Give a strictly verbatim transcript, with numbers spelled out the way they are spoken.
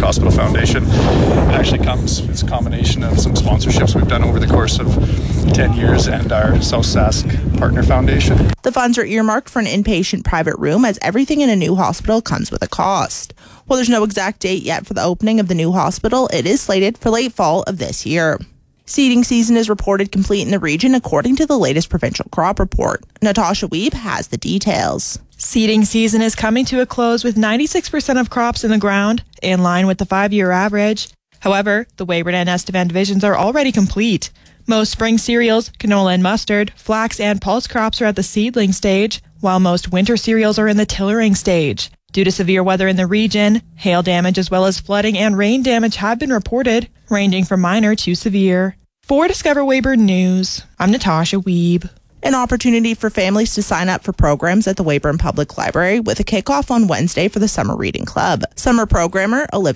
Hospital Foundation. It actually comes, it's a combination of some sponsorships we've done over the course of ten years and our South Sask Partner Foundation. The funds are earmarked for an inpatient private room, as everything in a new hospital comes with a cost. While there's no exact date yet for the opening of the new hospital, it is slated for late fall of this year. Seeding season is reported complete in the region according to the latest provincial crop report. Natasha Weeb has the details. Seeding season is coming to a close with ninety-six percent of crops in the ground, in line with the five-year average. However, the Weyburn and Estevan divisions are already complete. Most spring cereals, canola and mustard, flax and pulse crops are at the seedling stage, while most winter cereals are in the tillering stage. Due to severe weather in the region, hail damage as well as flooding and rain damage have been reported, ranging from minor to severe. For Discover Weyburn News, I'm Natasha Weeb. An opportunity for families to sign up for programs at the Weyburn Public Library with a kickoff on Wednesday for the Summer Reading Club. Summer programmer Olivia